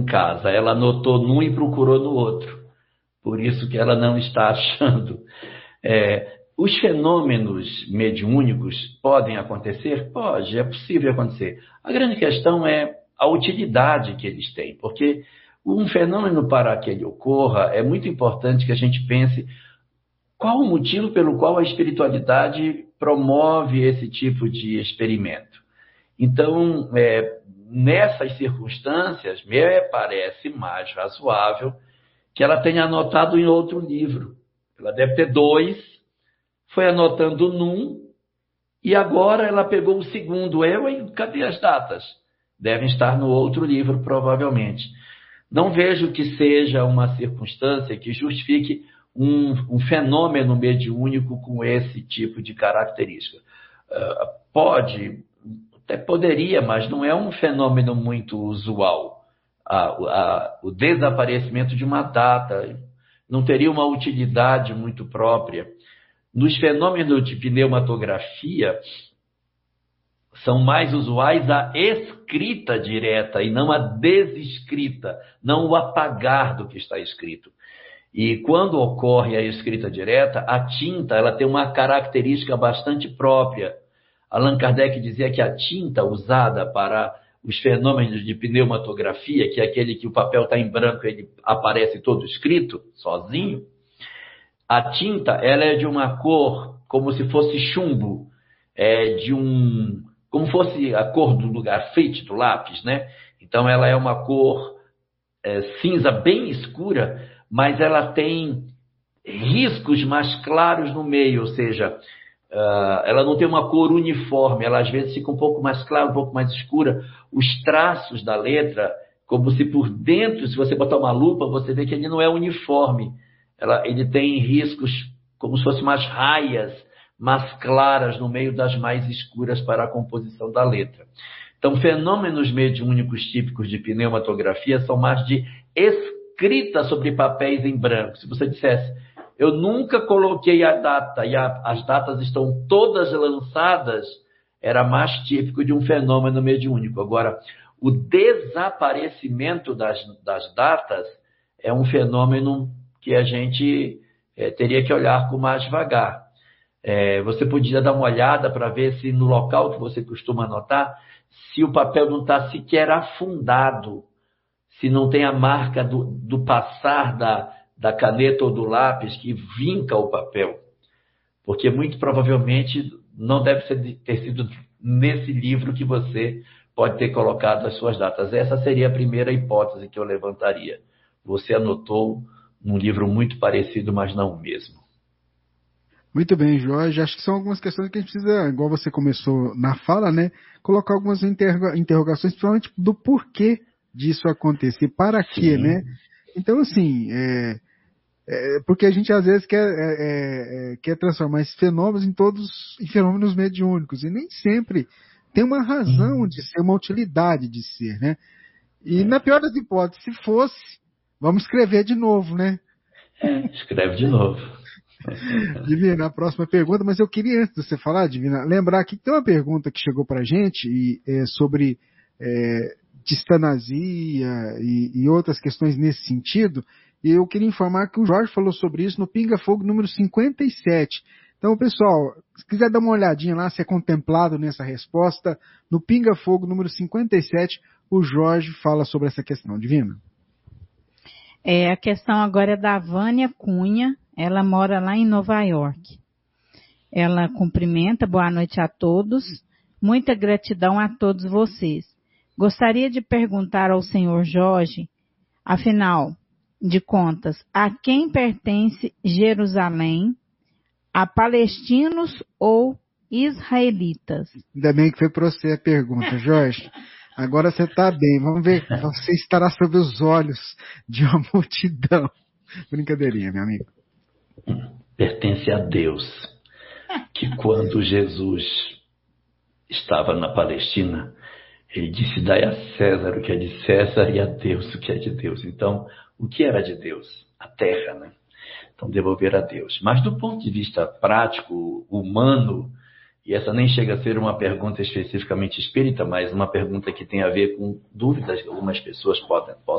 casa. Ela anotou num e procurou no outro. Por isso que ela não está achando. Os fenômenos mediúnicos podem acontecer? Pode, é possível acontecer. A grande questão é a utilidade que eles têm, porque um fenômeno, para que ele ocorra, é muito importante que a gente pense qual o motivo pelo qual a espiritualidade promove esse tipo de experimento. Então, nessas circunstâncias, me parece mais razoável que ela tenha anotado em outro livro. Ela deve ter 2, foi anotando num, e agora ela pegou o segundo. Cadê as datas? Devem estar no outro livro, provavelmente. Não vejo que seja uma circunstância que justifique um fenômeno mediúnico com esse tipo de característica. Até poderia, mas não é um fenômeno muito usual. O desaparecimento de uma data não teria uma utilidade muito própria. Nos fenômenos de pneumatografia, são mais usuais a escrita direta e não a desescrita, não o apagar do que está escrito. E quando ocorre a escrita direta, a tinta ela tem uma característica bastante própria. Allan Kardec dizia que a tinta usada para os fenômenos de pneumatografia, que é aquele que o papel está em branco e ele aparece todo escrito, sozinho, a tinta ela é de uma cor como se fosse chumbo, como fosse a cor do grafite, do lápis, né? Então ela é uma cor cinza bem escura, mas ela tem riscos mais claros no meio, ou seja, ela não tem uma cor uniforme, ela às vezes fica um pouco mais clara, um pouco mais escura. Os traços da letra, como se por dentro, se você botar uma lupa, você vê que ele não é uniforme. Ele tem riscos como se fossem umas raias mais claras no meio das mais escuras para a composição da letra. Então, fenômenos mediúnicos típicos de pneumatografia são mais de escrita sobre papéis em branco. Se você dissesse, eu nunca coloquei a data e as datas estão todas lançadas, era mais típico de um fenômeno mediúnico. Agora, o desaparecimento das datas é um fenômeno que a gente teria que olhar com mais devagar. Você podia dar uma olhada para ver se no local que você costuma anotar, se o papel não está sequer afundado, se não tem a marca do passar da caneta ou do lápis que vinca o papel. Porque muito provavelmente não deve ter sido nesse livro que você pode ter colocado as suas datas. Essa seria a primeira hipótese que eu levantaria. Você anotou num livro muito parecido, mas não o mesmo. Muito bem, Jorge. Acho que são algumas questões que a gente precisa, igual você começou na fala, né? Colocar algumas interrogações, principalmente do porquê disso acontecer, para quê, né? Então, assim, porque a gente às vezes quer transformar esses fenômenos em fenômenos mediúnicos, e nem sempre tem uma razão de ser, uma utilidade de ser, né? E na pior das hipóteses, se fosse, vamos escrever de novo, né? Escreve de novo. Divina, a próxima pergunta, mas eu queria, antes de você falar, Divina, lembrar que tem uma pergunta que chegou para a gente sobre distanasia e outras questões nesse sentido, e eu queria informar que o Jorge falou sobre isso no Pinga Fogo número 57. Então, pessoal, se quiser dar uma olhadinha lá, se é contemplado nessa resposta, no Pinga Fogo número 57, o Jorge fala sobre essa questão. Divina. A questão agora é da Vânia Cunha, ela mora lá em Nova York. Ela cumprimenta, boa noite a todos, muita gratidão a todos vocês. Gostaria de perguntar ao senhor Jorge, afinal de contas, a quem pertence Jerusalém? A palestinos ou israelitas? Ainda bem que foi para você a pergunta, Jorge. Agora você está bem. Vamos ver, você estará sob os olhos de uma multidão. Brincadeirinha, meu amigo. Pertence a Deus, que quando Jesus estava na Palestina, ele disse, dai a César o que é de César e a Deus o que é de Deus. Então, o que era de Deus? A terra, né? Então, devolver a Deus. Mas do ponto de vista prático, humano, e essa nem chega a ser uma pergunta especificamente espírita, mas uma pergunta que tem a ver com dúvidas que algumas pessoas possam